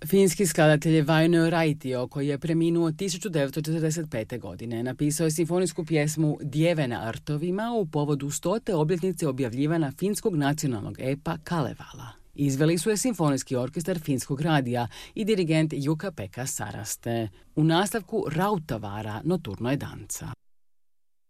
Finski skladatelj Väinö Raitio, koji je preminuo 1945. godine, napisao je simfonijsku pjesmu Djeve na rtovima u povodu 100. obljetnice objavljivanja finskog nacionalnog epa Kalevala. Izveli su je simfonijski orkestar Finskog radija i dirigent Jukka-Pekka Saraste. U nastavku Rautavaara noturnoj danca.